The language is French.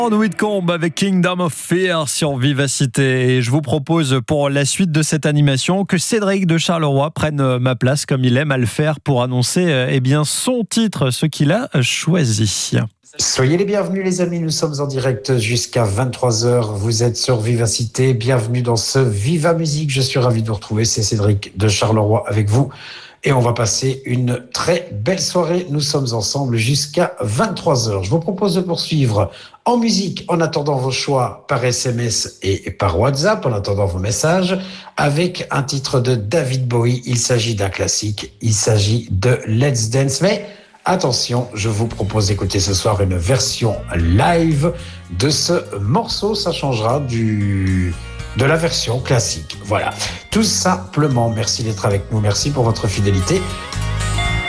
Whitcomb avec Kingdom of Fear sur Vivacité. Et je vous propose pour la suite de cette animation que Cédric de Charleroi prenne ma place comme il aime à le faire pour annoncer son titre, ce qu'il a choisi. Soyez les bienvenus les amis, nous sommes en direct jusqu'à 23h, vous êtes sur Vivacité, bienvenue dans ce Viva Musique, je suis ravi de vous retrouver, c'est Cédric de Charleroi avec vous et on va passer une très belle soirée, nous sommes ensemble jusqu'à 23h. Je vous propose de poursuivre en musique en attendant vos choix par SMS et par WhatsApp, en attendant vos messages, avec un titre de David Bowie, il s'agit d'un classique, il s'agit de Let's Dance, mais attention, je vous propose d'écouter ce soir une version live de ce morceau. Ça changera de la version classique. Voilà, tout simplement. Merci d'être avec nous. Merci pour votre fidélité.